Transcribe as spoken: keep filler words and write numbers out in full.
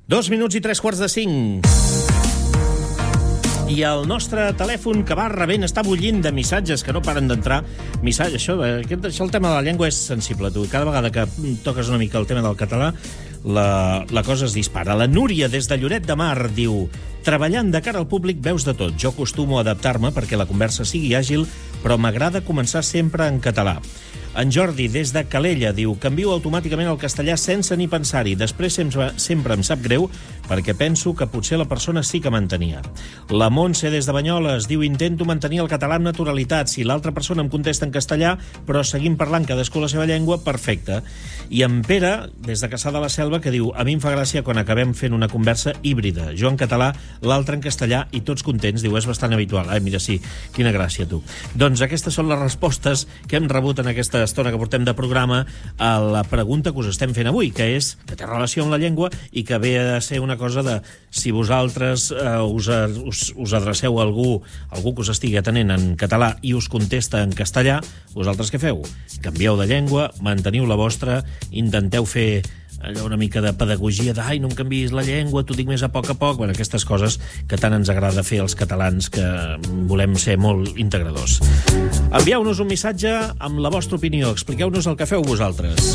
Dos minuts i tres quarts de cinc. I el nostre telèfon que va rebent està bullint de missatges que no paren d'entrar. Missatges, això, aquest, això, el tema de la llengua és sensible, tu. Cada vegada que toques una mica el tema del català, la, la cosa es dispara. La Núria, des de Lloret de Mar, diu: treballant de cara al públic veus de tot. Jo acostumo a adaptar-me perquè la conversa sigui àgil, però m'agrada començar sempre en català. En Jordi, des de Calella, diu: canvio automàticament al castellà sense ni pensar-hi. Després sempre, sempre em sap greu perquè penso que potser la persona sí que m'entenia. La Montse, des de Banyoles, diu: intento mantenir el català amb naturalitat. Si l'altra persona em contesta en castellà, però seguim parlant cadascú la seva llengua, perfecte. I en Pere, des de Caçà de la Selva, que diu: a mi em fa gràcia quan acabem fent una conversa híbrida. Jo en català, l'altre en castellà i tots contents. Diu, és bastant habitual. Ai, mira, sí, quina gràcia, tu. Doncs aquestes són les respostes que hem rebut en aquesta estona que portem de programa a la pregunta que us estem fent avui, que és, que té relació amb la llengua i que ve a ser una cosa de si vosaltres eh, us, us, us adreceu a algú, algú que us estigui atenent en català i us contesta en castellà, vosaltres què feu? Canvieu de llengua, manteniu la vostra, intenteu fer allò una mica de pedagogia de ai, no em canviïs la llengua, t'ho dic més a poc a poc. Bueno, aquestes coses que tant ens agrada fer els catalans, que volem ser molt integradors. Envieu-nos un missatge amb la vostra opinió, expliqueu-nos el que feu vosaltres.